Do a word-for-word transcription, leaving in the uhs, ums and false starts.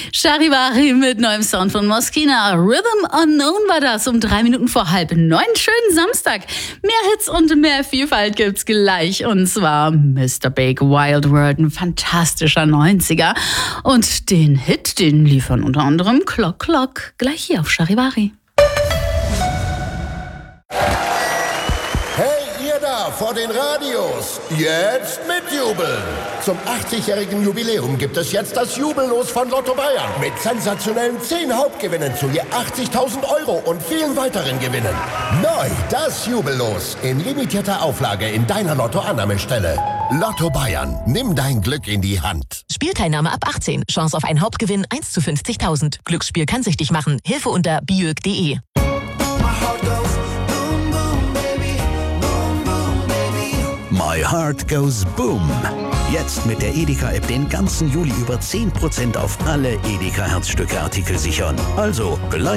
Charivari mit neuem Sound von Moschino. Rhythm Unknown war das um drei Minuten vor halb neun. Schönen Samstag. Mehr Hits und mehr Vielfalt gibt's gleich. Und zwar Mister Big Wild World, ein fantastischer neunziger. Und den Hit, den liefern unter anderem Clock Clock. Gleich hier auf Charivari. Vor den Radios. Jetzt mitjubeln. Zum achtzigjährigen Jubiläum gibt es jetzt das Jubellos von Lotto Bayern. Mit sensationellen zehn Hauptgewinnen zu je achtzigtausend Euro und vielen weiteren Gewinnen. Neu das Jubellos. In limitierter Auflage in deiner Lotto-Annahmestelle. Lotto Bayern. Nimm dein Glück in die Hand. Spielteilnahme ab achtzehn. Chance auf einen Hauptgewinn eins zu fünfzigtausend. Glücksspiel kann süchtig machen. Hilfe unter biög punkt de. My Heart Goes Boom. Jetzt mit der Edeka-App den ganzen Juli über zehn Prozent auf alle Edeka-Herzstücke-Artikel sichern. Also, gleich